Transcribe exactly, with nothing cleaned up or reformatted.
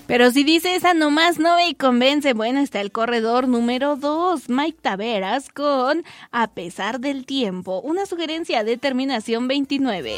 Pero si dice esa nomás no me convence. Bueno, está el corredor número dos, Mike Taveras con A pesar del tiempo. Una sugerencia de terminación veintinueve.